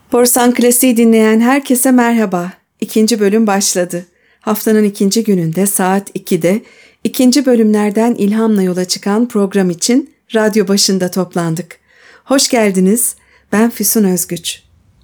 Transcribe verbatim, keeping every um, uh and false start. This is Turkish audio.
Korsan Klasik'i dinleyen herkese merhaba. İkinci bölüm başladı. Haftanın ikinci gününde saat ikide ikinci bölümlerden ilhamla yola çıkan program için radyo başında toplandık. Hoş geldiniz. Ben Füsun Özgüç.